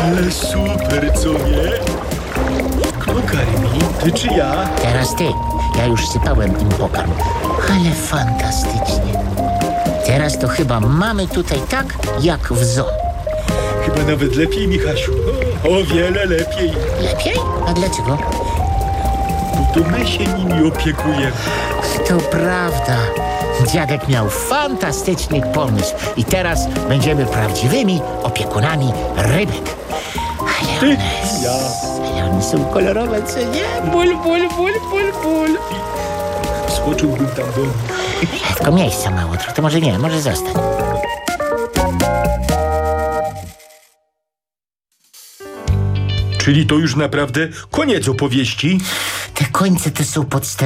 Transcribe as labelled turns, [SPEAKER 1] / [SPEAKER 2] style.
[SPEAKER 1] Ale super, co nie? Kto karmi? Ty czy ja?
[SPEAKER 2] Teraz ty. Ja już sypałem im pokarm. Ale fantastycznie. Teraz to chyba mamy tutaj tak, jak w zoo.
[SPEAKER 1] Chyba nawet lepiej, Michasiu. O wiele lepiej.
[SPEAKER 2] Lepiej? A dlaczego?
[SPEAKER 1] Bo to my się nimi opiekujemy.
[SPEAKER 2] To prawda. Dziadek miał fantastyczny pomysł i teraz będziemy prawdziwymi opiekunami rybek. Ale
[SPEAKER 1] Ty,
[SPEAKER 2] one,
[SPEAKER 1] ja.
[SPEAKER 2] ale one są kolorowe, co nie? Ból, ból, ból, ból, ból.
[SPEAKER 1] Skoczyłbym tam do nich.
[SPEAKER 2] Tylko miejsca mało, trochę to może nie, może zostań.
[SPEAKER 1] Czyli to już naprawdę koniec opowieści?
[SPEAKER 2] Te końce to są podstawy.